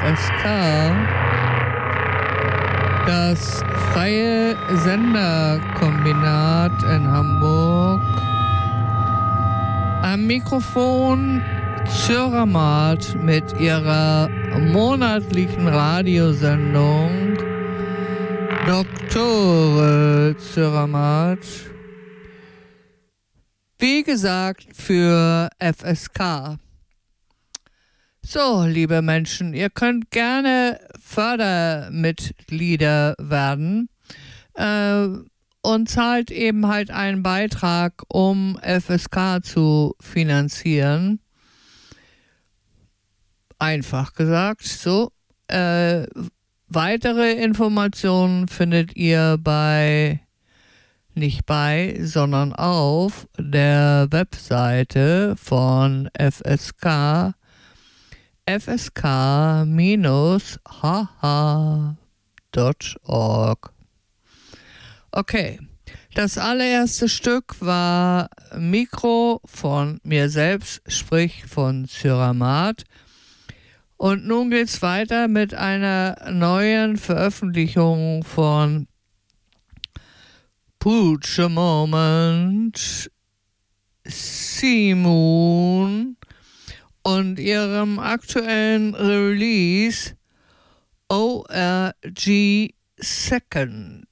FSK, das Freie Senderkombinat in Hamburg. Am Mikrofon Zöramat mit ihrer monatlichen Radiosendung Doktore Zöramat. Wie gesagt, für FSK. So, liebe Menschen, ihr könnt gerne Fördermitglieder werden und zahlt eben halt einen Beitrag, um FSK zu finanzieren. Einfach gesagt, so. Weitere Informationen findet ihr sondern auf der Webseite von FSK, fsk-hh.org. Okay, das allererste Stück war Mikro von mir selbst, sprich von Zöramat. Und nun geht's weiter mit einer neuen Veröffentlichung von Pooch a Moment, Simoon und ihrem aktuellen Release ORG Second.